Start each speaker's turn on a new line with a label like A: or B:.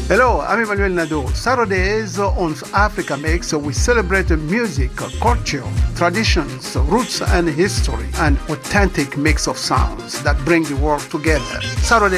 A: Hello, I'm Emmanuel Nadeau. Saturdays on Africa Mix, we celebrate music, culture, traditions, roots and history, an authentic mix of sounds that bring the world together. Saturday